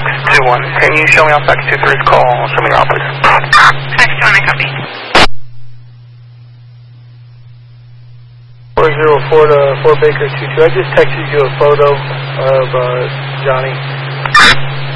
X21. Can you show me off X23's call? Show me your please. X21, I copy. 404 to 4 Baker 22. I just texted you a photo of Johnny.